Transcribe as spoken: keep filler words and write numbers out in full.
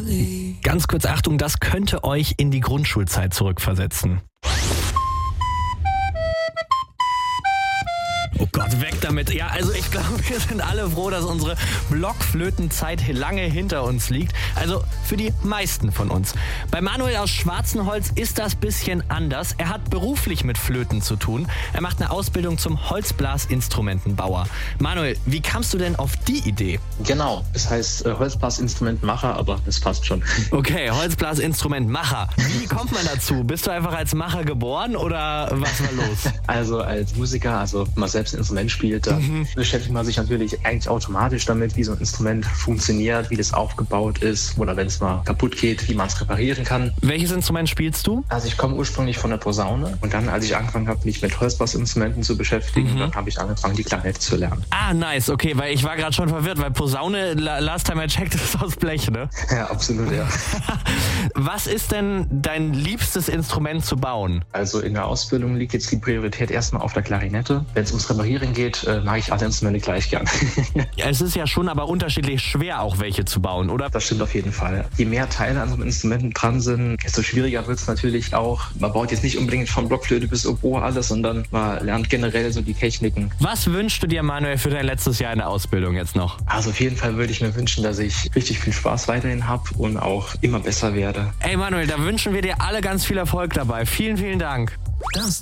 Ganz kurz Achtung, das könnte euch in die Grundschulzeit zurückversetzen. Oh Gott, weg damit. Ja, also ich glaube, wir sind alle froh, dass unsere Blockflötenzeit lange hinter uns liegt. Also für die meisten von uns. Bei Manuel aus Schwarzenholz ist das bisschen anders. Er hat beruflich mit Flöten zu tun. Er macht eine Ausbildung zum Holzblasinstrumentenbauer. Manuel, wie kamst du denn auf die Idee? Genau, es heißt äh, Holzblasinstrumentmacher, aber das passt schon. Okay, Holzblasinstrumentmacher. Wie kommt man dazu? Bist du einfach als Macher geboren oder was war los? Also als Musiker, also wenn man selbst ein Instrument spielt, dann mhm. beschäftigt man sich natürlich eigentlich automatisch damit, wie so ein Instrument funktioniert, wie das aufgebaut ist oder wenn es mal kaputt geht, wie man es reparieren kann. Welches Instrument spielst du? Also ich komme ursprünglich von der Posaune und dann, als ich angefangen habe, mich mit Holzblasinstrumenten zu beschäftigen, mhm. dann habe ich angefangen, die Klarinette zu lernen. Ah, nice, okay, weil ich war gerade schon verwirrt, weil Posaune, last time I checked, ist aus Blech, ne? Ja, absolut, ja. Was ist denn dein liebstes Instrument zu bauen? Also in der Ausbildung liegt jetzt die Priorität erstmal auf der Klarinette. Wenn es ums Reparieren geht, äh, mag ich alle Instrumente gleich gern. Ja, es ist ja schon aber unterschiedlich schwer, auch welche zu bauen, oder? Das stimmt auf jeden Fall. Je mehr Teile an so einem Instrumenten dran sind, desto schwieriger wird es natürlich auch. Man baut jetzt nicht unbedingt von Blockflöte bis Oboe alles, sondern man lernt generell so die Techniken. Was wünschst du dir, Manuel, für dein letztes Jahr in der Ausbildung jetzt noch? Also auf jeden Fall würde ich mir wünschen, dass ich richtig viel Spaß weiterhin habe und auch immer besser werde. Ey Manuel, da wünschen wir dir alle ganz viel Erfolg dabei. Vielen, vielen Dank. Das